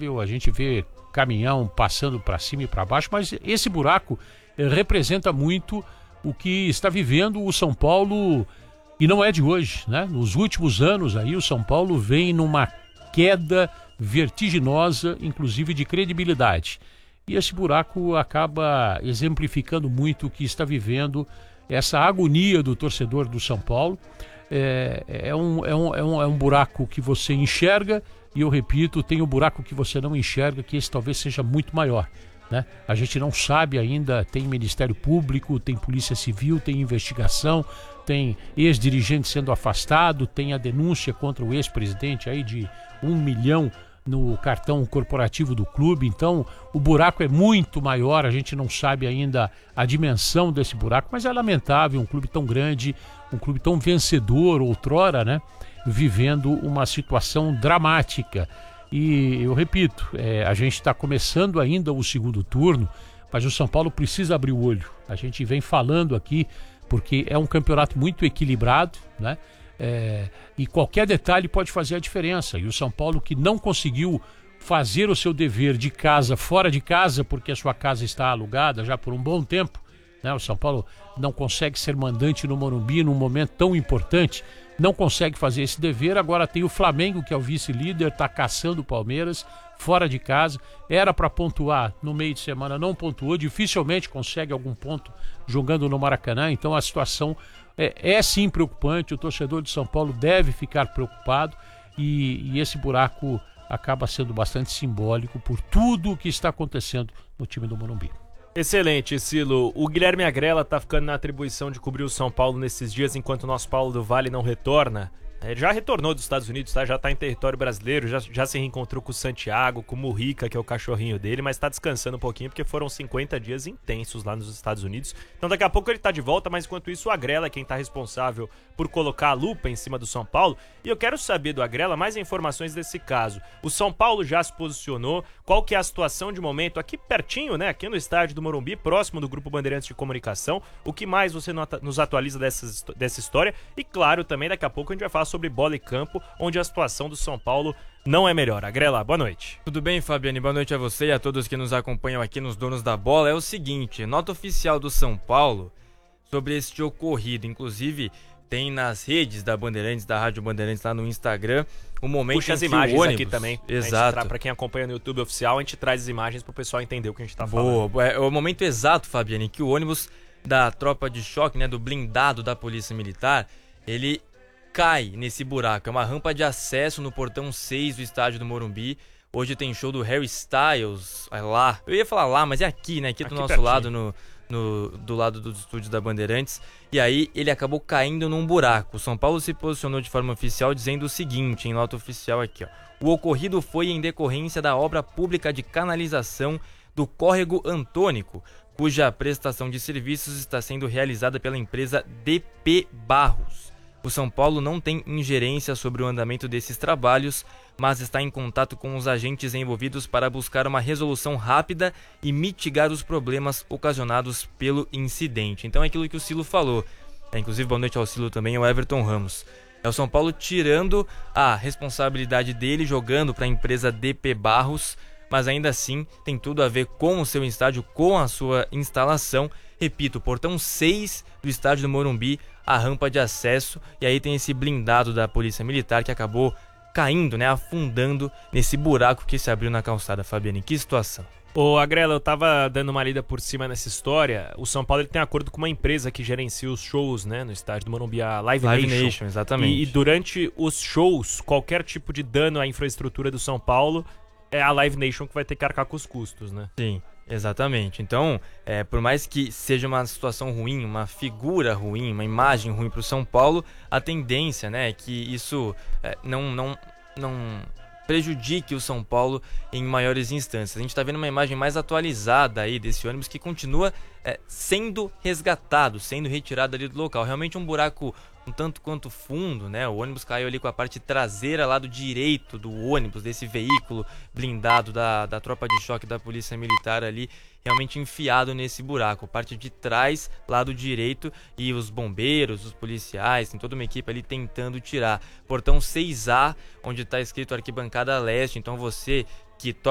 lamentável, a gente vê caminhão passando para cima e para baixo, mas esse buraco representa muito o que está vivendo o São Paulo, e não é de hoje, né? Nos últimos anos aí o São Paulo vem numa queda vertiginosa, inclusive de credibilidade. E esse buraco acaba exemplificando muito o que está vivendo essa agonia do torcedor do São Paulo. É um buraco que você enxerga, e eu repito, tem um buraco que você não enxerga, que esse talvez seja muito maior, né? A gente não sabe ainda, tem Ministério Público, tem Polícia Civil, tem investigação, tem ex-dirigente sendo afastado, tem a denúncia contra o ex-presidente aí de 1 milhão no cartão corporativo do clube. Então o buraco é muito maior, a gente não sabe ainda a dimensão desse buraco, mas é lamentável um clube tão grande, um clube tão vencedor outrora, né, vivendo uma situação dramática. E eu repito, a gente está começando ainda o segundo turno, mas o São Paulo precisa abrir o olho. A gente vem falando aqui porque é um campeonato muito equilibrado, né? E qualquer detalhe pode fazer a diferença. E o São Paulo, que não conseguiu fazer o seu dever de casa fora de casa, porque a sua casa está alugada já por um bom tempo, né? O São Paulo não consegue ser mandante no Morumbi num momento tão importante, não consegue fazer esse dever. Agora tem o Flamengo, que é o vice-líder, está caçando o Palmeiras fora de casa, era para pontuar no meio de semana, não pontuou, dificilmente consegue algum ponto jogando no Maracanã. Então a situação é sim preocupante, o torcedor de São Paulo deve ficar preocupado, e esse buraco acaba sendo bastante simbólico por tudo o que está acontecendo no time do Morumbi. Excelente, Silo. O Guilherme Agrela tá ficando na atribuição de cobrir o São Paulo nesses dias, enquanto o nosso Paulo do Vale não retorna. Ele já retornou dos Estados Unidos, tá? Já tá em território brasileiro, já se reencontrou com o Santiago, com o Murica, que é o cachorrinho dele, mas tá descansando um pouquinho porque foram 50 dias intensos lá nos Estados Unidos. Então daqui a pouco ele tá de volta, mas enquanto isso o Agrela é quem tá responsável por colocar a lupa em cima do São Paulo. E eu quero saber do Agrela mais informações desse caso. O São Paulo já se posicionou, qual que é a situação de momento aqui pertinho, né? Aqui no estádio do Morumbi, próximo do Grupo Bandeirantes de Comunicação. O que mais você nos atualiza dessa história? E claro, também daqui a pouco a gente vai falar sobre bola e campo, onde a situação do São Paulo não é melhor. Agrela, boa noite. Tudo bem, Fabiane? Boa noite a você e a todos que nos acompanham aqui nos Donos da Bola. É o seguinte, nota oficial do São Paulo sobre este ocorrido. Inclusive, tem nas redes da Bandeirantes, da Rádio Bandeirantes, lá no Instagram, o momento Puxa em as que imagens o ônibus... aqui também. Exato. Para quem acompanha no YouTube oficial, a gente traz as imagens pro pessoal entender o que a gente tá falando. Boa. É o momento exato, Fabiane, que o ônibus da tropa de choque, né, do blindado da Polícia Militar, ele cai nesse buraco. É uma rampa de acesso no portão 6 do estádio do Morumbi. Hoje tem show do Harry Styles lá. Eu ia falar lá, mas é aqui, né? Aqui do nosso pertinho. Lado, do lado dos estúdios da Bandeirantes. E aí ele acabou caindo num buraco. O São Paulo se posicionou de forma oficial dizendo o seguinte, em nota oficial aqui, ó. O ocorrido foi em decorrência da obra pública de canalização do Córrego Antônico, cuja prestação de serviços está sendo realizada pela empresa DP Barros. O São Paulo não tem ingerência sobre o andamento desses trabalhos, mas está em contato com os agentes envolvidos para buscar uma resolução rápida e mitigar os problemas ocasionados pelo incidente. Então é aquilo que o Silo falou. Inclusive, boa noite ao Silo também, ao Everton Ramos. É o São Paulo tirando a responsabilidade dele, jogando para a empresa DP Barros, mas ainda assim tem tudo a ver com o seu estádio, com a sua instalação. Repito, portão 6 do estádio do Morumbi, a rampa de acesso, e aí tem esse blindado da Polícia Militar que acabou caindo, né, afundando nesse buraco que se abriu na calçada. Fabiane, que situação. Ô Agrela, eu tava dando uma lida por cima nessa história. O São Paulo ele tem acordo com uma empresa que gerencia os shows, né, no estádio do Morumbi, a Live Nation. Exatamente. E durante os shows, qualquer tipo de dano à infraestrutura do São Paulo, é a Live Nation que vai ter que arcar com os custos, né? Sim, exatamente. Então, por mais que seja uma situação ruim, uma figura ruim, uma imagem ruim para o São Paulo, a tendência, né, é que isso não prejudique o São Paulo em maiores instâncias. A gente está vendo uma imagem mais atualizada aí desse ônibus que continua sendo resgatado, sendo retirado ali do local. Realmente um buraco um tanto quanto fundo, né? O ônibus caiu ali com a parte traseira, lado direito do ônibus, desse veículo blindado da tropa de choque da Polícia Militar ali, realmente enfiado nesse buraco. Parte de trás, lado direito, e os bombeiros, os policiais, tem toda uma equipe ali tentando tirar. Portão 6A, onde está escrito Arquibancada Leste, então você que